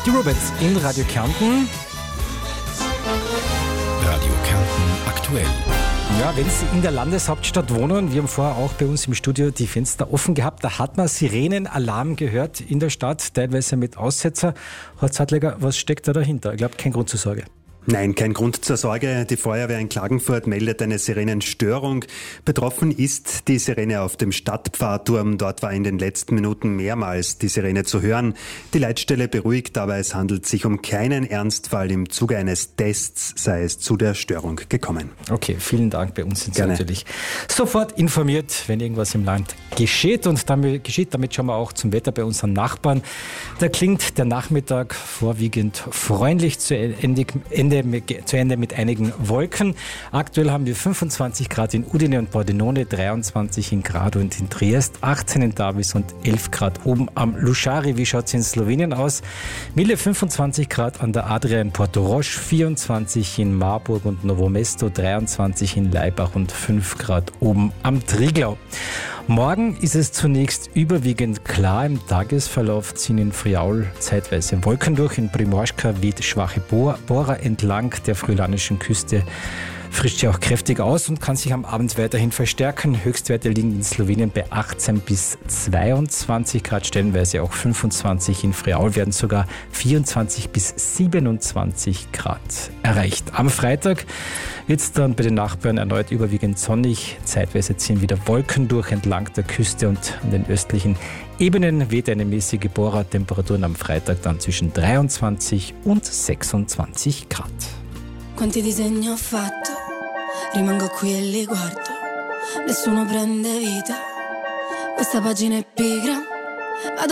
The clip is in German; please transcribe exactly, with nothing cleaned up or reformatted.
Die Robots in Radio Kärnten. Radio Kärnten aktuell. Ja, wenn Sie in der Landeshauptstadt wohnen, wir haben vorher auch bei uns im Studio die Fenster offen gehabt, da hat man Sirenenalarm gehört in der Stadt, teilweise mit Aussetzer. Herr Zadleger, was steckt da dahinter? Ich glaube, kein Grund zur Sorge. Nein, kein Grund zur Sorge. Die Feuerwehr in Klagenfurt meldet eine Sirenenstörung. Betroffen ist die Sirene auf dem Stadtpfarrturm. Dort war in den letzten Minuten mehrmals die Sirene zu hören. Die Leitstelle beruhigt, aber es handelt sich um keinen Ernstfall. Im Zuge eines Tests sei es zu der Störung gekommen. Okay, vielen Dank. Bei uns sind Sie Gerne. natürlich sofort informiert, wenn irgendwas im Land geschieht. Und damit geschieht, damit schauen wir auch zum Wetter bei unseren Nachbarn. Da klingt der Nachmittag vorwiegend freundlich zu Ende, Ende zu Ende mit einigen Wolken. Aktuell haben wir fünfundzwanzig Grad in Udine und Pordenone, dreiundzwanzig in Grado und in Triest, achtzehn in Davis und elf Grad oben am Luschari. Wie schaut es in Slowenien aus? Milde fünfundzwanzig Grad an der Adria in Porto Roche, vierundzwanzig in Marburg und Novo Mesto, dreiundzwanzig in Laibach und fünf Grad oben am Triglau. Morgen ist es zunächst überwiegend klar. Im Tagesverlauf ziehen in Friaul zeitweise Wolken durch. In Primorska weht schwache Bohrer entlang der friulanischen Küste. Frischt ja auch kräftig aus und kann sich am Abend weiterhin verstärken. Höchstwerte liegen in Slowenien bei achtzehn bis zweiundzwanzig Grad, stellenweise auch fünfundzwanzig. In Friaul werden sogar vierundzwanzig bis siebenundzwanzig Grad erreicht. Am Freitag wird es dann bei den Nachbarn erneut überwiegend sonnig. Zeitweise ziehen wieder Wolken durch entlang der Küste und an den östlichen Ebenen weht eine mäßige Bohrertemperaturen am Freitag dann zwischen dreiundzwanzig und sechsundzwanzig Grad. Quanti disegni ho fatto, rimango qui e li guardo, nessuno prende vita, questa pagina è pigra.